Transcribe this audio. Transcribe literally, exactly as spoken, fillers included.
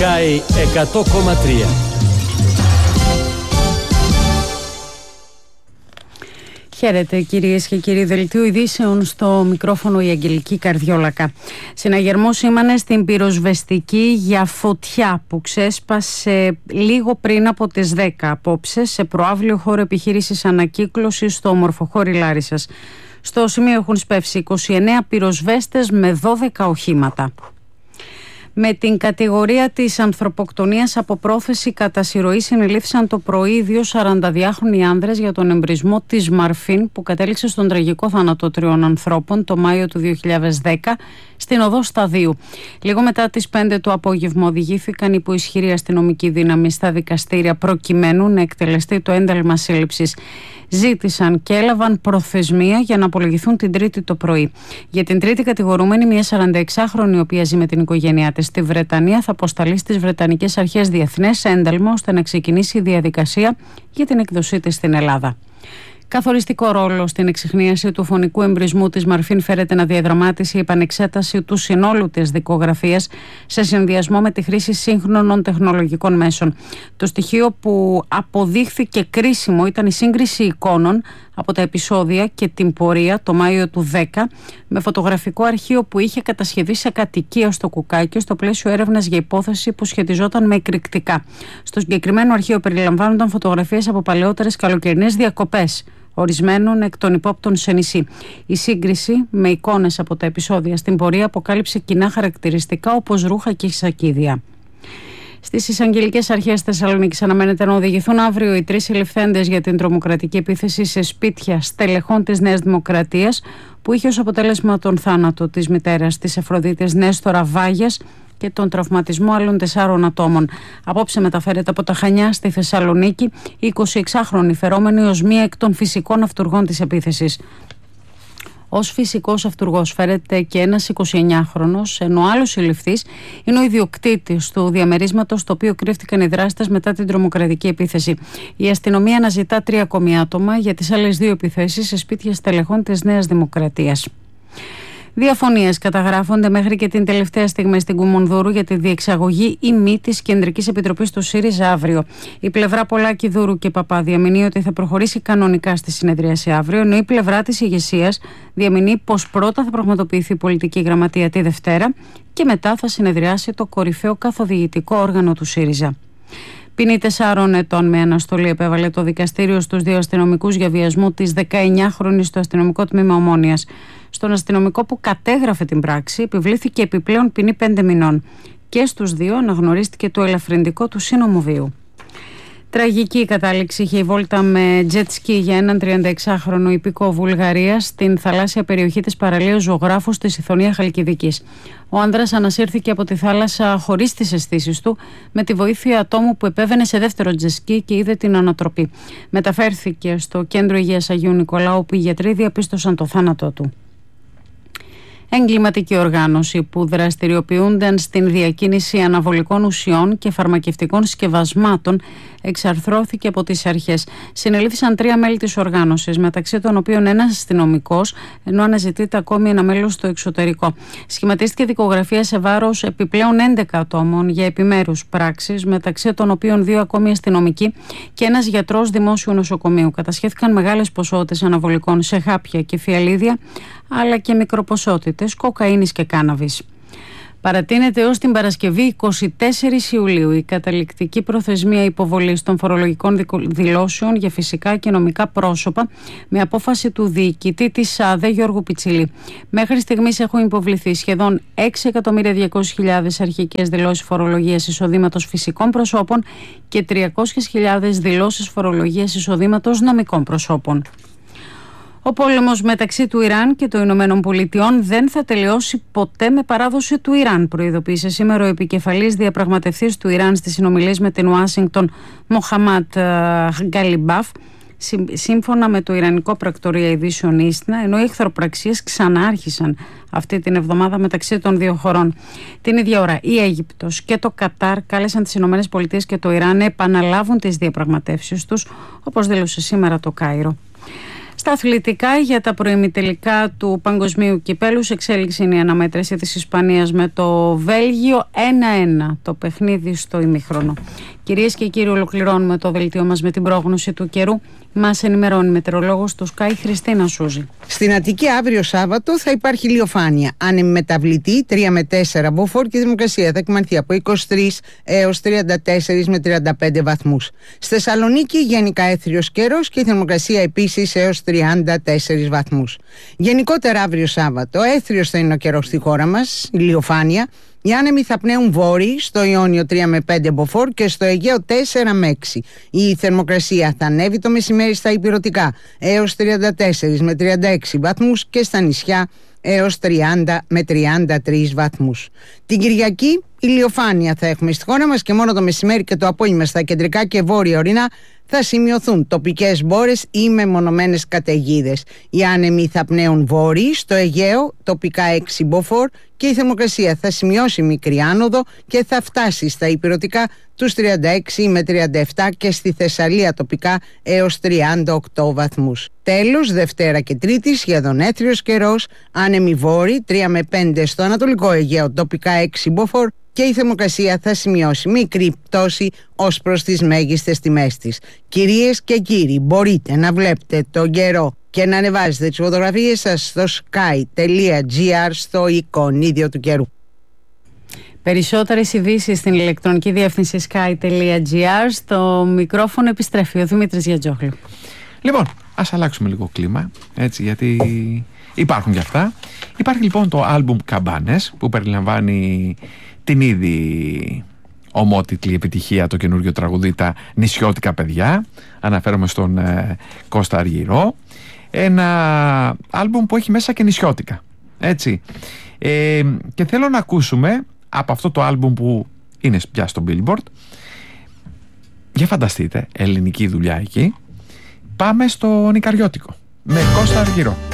Sky εκατό κόμμα τρία. Χαίρετε κυρίες και κύριοι, δελτίο ειδήσεων στο μικρόφωνο η Αγγελική Καρδιόλακα. Συναγερμός σήμανε στην πυροσβεστική για φωτιά που ξέσπασε λίγο πριν από τις δέκα απόψε σε προαύλιο χώρο επιχείρησης ανακύκλωσης στο ομορφοχώρι Λάρισσας. Στο σημείο έχουν σπεύσει είκοσι εννέα πυροσβέστες με δώδεκα οχήματα. Με την κατηγορία της ανθρωποκτονίας από πρόθεση κατά συρροή συνελήφθησαν το πρωί δύο σαρανταδυάχρονοι άνδρες για τον εμπρισμό της Μαρφίν που κατέληξε στον τραγικό θάνατο τριών ανθρώπων το Μάιο του δύο χιλιάδες δέκα στην οδό Σταδίου. Λίγο μετά τις πέντε το απόγευμα οδηγήθηκαν υπό ισχυρή αστυνομική δύναμη στα δικαστήρια προκειμένου να εκτελεστεί το ένταλμα σύλληψης. Ζήτησαν και έλαβαν προθεσμία για να απολογηθούν την Τρίτη το πρωί. Για την τρίτη κατηγορούμενη, μια σαρανταεξάχρονη, η οποία ζει με την οικογένειά της στη Βρετανία, θα αποσταλεί στις Βρετανικές Αρχές διεθνές ένταλμα ώστε να ξεκινήσει η διαδικασία για την εκδοσή της στην Ελλάδα. Καθοριστικό ρόλο στην εξιχνίαση του φωνικού εμπρισμού της Μαρφίν φέρεται να διαδραμάτισε η επανεξέταση του συνόλου της δικογραφίας σε συνδυασμό με τη χρήση σύγχρονων τεχνολογικών μέσων. Το στοιχείο που αποδείχθηκε κρίσιμο ήταν η σύγκριση εικόνων από τα επεισόδια και την πορεία το Μάιο του δέκα με φωτογραφικό αρχείο που είχε κατασχεθεί σε κατοικία στο Κουκάκι στο πλαίσιο έρευνας για υπόθεση που σχετιζόταν με εκρηκτικά. Στο συγκεκριμένο αρχείο περιλαμβάνονταν φωτογραφίες από παλαιότερες καλοκαιρινές διακοπές ορισμένων εκ των υπόπτων σε νησί. Η σύγκριση με εικόνες από τα επεισόδια στην πορεία αποκάλυψε κοινά χαρακτηριστικά όπως ρούχα και σακίδια. Στις εισαγγελικές αρχές Θεσσαλονίκης αναμένεται να οδηγηθούν αύριο οι τρεις συλληφθέντες για την τρομοκρατική επίθεση σε σπίτια στελεχών της Νέας Δημοκρατίας που είχε ως αποτέλεσμα τον θάνατο της μητέρας της Αφροδίτης Νέστορα Βάγιας και τον τραυματισμό άλλων τεσσάρων ατόμων. Απόψε μεταφέρεται από τα Χανιά στη Θεσσαλονίκη η εικοσιεξάχρονη φερόμενη ως μία εκ των φυσικών αυτουργών της επίθεσης. Ως φυσικός αυτουργός φέρεται και ένας εικοσιεννιάχρονος, ενώ ο άλλος συλληφθής είναι ο ιδιοκτήτης του διαμερίσματος στο οποίο κρύφτηκαν οι δράστες μετά την τρομοκρατική επίθεση. Η αστυνομία αναζητά τρία ακόμη άτομα για τις άλλες δύο επιθέσεις σε σπίτια στελεχών της Νέας Δημοκρατίας. Διαφωνίες καταγράφονται μέχρι και την τελευταία στιγμή στην Κουμουνδούρου για τη διεξαγωγή ή μη της Κεντρικής Επιτροπής του ΣΥΡΙΖΑ αύριο. Η πλευρά Πολάκη, Δούρου και Παπά διαμηνύει ότι θα προχωρήσει κανονικά στη συνεδρίαση αύριο, ενώ η πλευρά της ηγεσίας διαμηνύει πως πρώτα θα πραγματοποιηθεί η πολιτική γραμματεία τη Δευτέρα και μετά θα συνεδριάσει το κορυφαίο καθοδηγητικό όργανο του ΣΥΡΙΖΑ. Ποινή τεσσάρων ετών με αναστολή επέβαλε το δικαστήριο στους δύο αστυνομικούς για βιασμό της δεκαεννιάχρονης στο αστυνομικό τμήμα Ομόνοιας. Στον αστυνομικό που κατέγραφε την πράξη επιβλήθηκε επιπλέον ποινή πέντε μηνών και στους δύο αναγνωρίστηκε το ελαφρυντικό του σύνομο βίου. Τραγική κατάληξη είχε η βόλτα με jet ski για έναν τριανταεξάχρονο υπήκοο Βουλγαρίας στην θαλάσσια περιοχή της παραλίας Ζωγράφου στη Σιθωνία Χαλκιδικής. Ο άνδρας ανασύρθηκε από τη θάλασσα χωρίς τις αισθήσεις του με τη βοήθεια ατόμου που επέβαινε σε δεύτερο jet ski και είδε την ανατροπή. Μεταφέρθηκε στο κέντρο υγείας Αγίου Νικολάου όπου οι γιατροί διαπίστωσαν το θάνατό του. Εγκληματική οργάνωση που δραστηριοποιούνταν στην διακίνηση αναβολικών ουσιών και φαρμακευτικών συσκευασμάτων εξαρθρώθηκε από τις αρχές. Συνελήφθησαν τρία μέλη της οργάνωσης, μεταξύ των οποίων ένας αστυνομικός, ενώ αναζητείται ακόμη ένα μέλος στο εξωτερικό. Σχηματίστηκε δικογραφία σε βάρος επιπλέον έντεκα ατόμων για επιμέρους πράξεις, μεταξύ των οποίων δύο ακόμη αστυνομικοί και ένας γιατρός δημόσιου νοσοκομείου. Κατασχέθηκαν μεγάλες ποσότητες αναβολικών σε χάπια και φιαλίδια, αλλά και μικροποσότητες κοκαίνης και κάναβης. Παρατείνεται έως την Παρασκευή εικοστή τέταρτη Ιουλίου η καταληκτική προθεσμία υποβολής των φορολογικών δηλώσεων για φυσικά και νομικά πρόσωπα με απόφαση του διοικητή της ΑΔΕ Γιώργου Πιτσιλή. Μέχρι στιγμής έχουν υποβληθεί σχεδόν έξι εκατομμύρια διακόσιες χιλιάδες αρχικές δηλώσεις φορολογίας εισοδήματος φυσικών προσώπων και τριακόσιες χιλιάδες δηλώσεις φορολογίας εισοδήματος νομικών προσώπων. Ο πόλεμος μεταξύ του Ιράν και των Ηνωμένων Πολιτειών δεν θα τελειώσει ποτέ με παράδοση του Ιράν, προειδοποίησε σήμερα ο επικεφαλής διαπραγματευτής του Ιράν στις συνομιλίες με την Ουάσιγκτον, Μοχαμάντ Γκαλιμπάφ, σύμφωνα με το Ιρανικό Πρακτορείο Ειδήσεων Ίσνα, ενώ οι εχθροπραξίες ξανάρχισαν αυτή την εβδομάδα μεταξύ των δύο χωρών. Την ίδια ώρα, η Αίγυπτος και το Κατάρ κάλεσαν τις Ηνωμένες Πολιτείες και το Ιράν να επαναλάβουν τις διαπραγματεύσεις τους, όπως δήλωσε σήμερα το Κάιρο. Στα αθλητικά, για τα προημιτελικά του Παγκοσμίου Κυπέλου, σε εξέλιξη είναι η αναμέτρηση της Ισπανίας με το Βέλγιο. ένα ένα το παιχνίδι στο ημίχρονο. Κυρίες και κύριοι, ολοκληρώνουμε το δελτίο μας με την πρόγνωση του καιρού. Μας ενημερώνει η μετεωρολόγος του Sky, Χριστίνα Σούζη. Στην Αττική αύριο Σάββατο θα υπάρχει ηλιοφάνεια. Άνεμη μεταβλητή τρία με τέσσερα μποφόρ και η θερμοκρασία θα εκμανθεί από είκοσι τρεις έως τριάντα τέσσερα με τριάντα πέντε βαθμούς. Στη Θεσσαλονίκη γενικά έθριος καιρός και η θερμοκρασία επίσης έως τριάντα τέσσερα βαθμούς. Γενικότερα αύριο Σάββατο έθριος θα είναι ο καιρός στη χώρα μας, ηλιοφάνεια. Οι άνεμοι θα πνέουν βόρειοι, στο Ιόνιο τρία με πέντε μποφόρ και στο Αιγαίο τέσσερα με έξι. Η θερμοκρασία θα ανέβει το μεσημέρι στα ηπειρωτικά έως τριάντα τέσσερα με τριάντα έξι βαθμούς και στα νησιά έως τριάντα με τριάντα τρεις βαθμούς. Την Κυριακή ηλιοφάνεια θα έχουμε στη χώρα μας και μόνο το μεσημέρι και το απόγευμα στα κεντρικά και βόρεια ορεινά θα σημειωθούν τοπικές μπόρες ή μεμονωμένες καταιγίδες. Οι άνεμοι θα πνέουν βόρειοι, στο Αιγαίο τοπικά έξι μποφόρ και η θερμοκρασία θα σημειώσει μικρή άνοδο και θα φτάσει στα ηπειρωτικά τους τριάντα έξι με τριάντα επτά και στη Θεσσαλία τοπικά έως τριάντα οκτώ βαθμούς. Τέλος, Δευτέρα και Τρίτη σχεδόν έθριος καιρός, άνεμοι βόρειοι τρία με πέντε στο Ανατολικό Αιγαίο τοπικά έξι μποφόρ και η θερμοκρασία θα σημειώσει μικρή πτώση ως προς τις μέγιστες τιμές της. Κυρίες και κύριοι, μπορείτε να βλέπετε τον καιρό και να ανεβάζετε τις φωτογραφίες σας στο sky.gr στο εικονίδιο του καιρού. Περισσότερες ειδήσεις στην ηλεκτρονική διεύθυνση sky.gr. Στο μικρόφωνο επιστρέφει ο Δημήτρης Γιατζόγλου. Λοιπόν, ας αλλάξουμε λίγο κλίμα, έτσι, γιατί υπάρχουν και αυτά. Υπάρχει λοιπόν το άλμπουμ Καμπάνες που περιλαμβάνει την ήδη ομότιτλη επιτυχία, το καινούργιο τραγουδί «Τα νησιώτικα παιδιά». Αναφέρομαι στον ε, Κώστα Αργυρό. Ένα άλμπουμ που έχει μέσα και νησιώτικα, έτσι. Ε, και θέλω να ακούσουμε από αυτό το άλμπουμ που είναι πια στο Billboard. Για φανταστείτε, ελληνική δουλειά εκεί. Πάμε στο Νικαριώτικο με Κώστα Αργυρό.